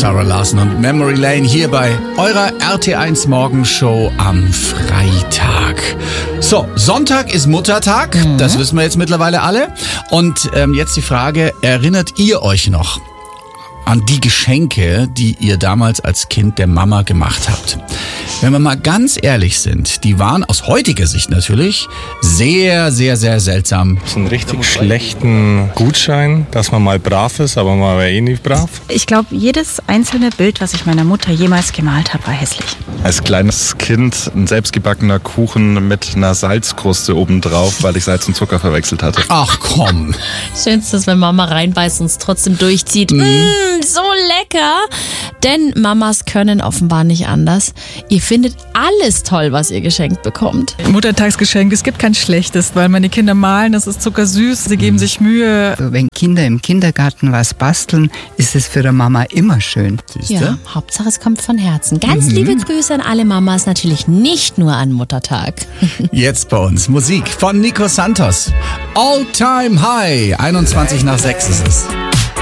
Sarah Larson und Memory Lane hier bei eurer RT1 Morgenshow am Freitag. So, Sonntag ist Muttertag, das wissen wir jetzt mittlerweile alle. Und jetzt die Frage, erinnert ihr euch noch an die Geschenke, die ihr damals als Kind der Mama gemacht habt? Wenn wir mal ganz ehrlich sind, die waren aus heutiger Sicht natürlich sehr, sehr, sehr seltsam. So einen richtig schlechten Gutschein, dass man mal brav ist, aber man war eh nicht brav. Ich glaube, jedes einzelne Bild, was ich meiner Mutter jemals gemalt habe, war hässlich. Als kleines Kind ein selbstgebackener Kuchen mit einer Salzkruste obendrauf, weil ich Salz und Zucker verwechselt hatte. Ach komm. Schönste ist, wenn Mama reinbeißt und es trotzdem durchzieht. So lecker. Denn Mamas können offenbar nicht anders. Ihr findet alles toll, was ihr geschenkt bekommt. Muttertagsgeschenk, es gibt kein schlechtes, weil meine Kinder malen, das ist zuckersüß, sie geben sich Mühe. Also wenn Kinder im Kindergarten was basteln, ist es für eine Mama immer schön. Siehste? Ja, Hauptsache es kommt von Herzen. Ganz liebe Grüße an alle Mamas, natürlich nicht nur an Muttertag. Jetzt bei uns Musik von Nico Santos. All Time High, 21 nach 6 ist es.